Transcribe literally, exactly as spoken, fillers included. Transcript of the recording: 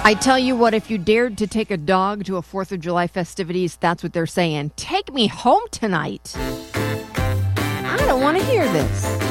I tell you what, if you dared to take a dog to a fourth of July festivities, that's what they're saying. Take me home tonight. I don't want to hear this.